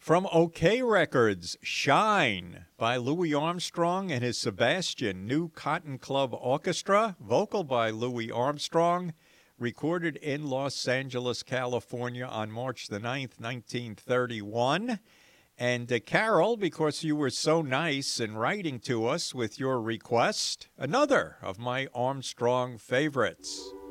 From OK Records, Shine by Louis Armstrong and his Sebastian New Cotton Club Orchestra, vocal by Louis Armstrong, recorded in Los Angeles, California on March the 9th, 1931. And Carol, because you were so nice in writing to us with your request, another of my Armstrong favorites.